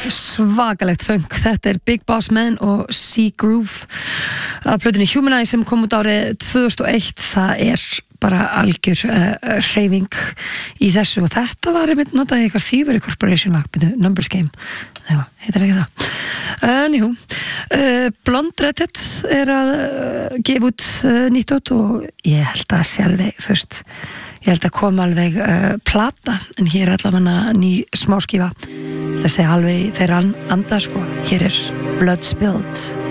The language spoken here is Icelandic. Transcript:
svakalegt funk. Þetta Big Boss Man og C-Groove af plötunni Humanize sem kom út árið 2001. Það bara algjör hreyfing í þessu og þetta var einmitt notað í eitthvað Thievery Corporation lag, Numbers Game. Já, heitir ekki það. Jú, Blonde Redhead að gefa út nýtt út og ég held að sjálfi, þú veist, ég held að koma alveg plata, en hér allavega ný smáskífa. Það segja alveg þeirra anda, sko. Hér Blood Spilled.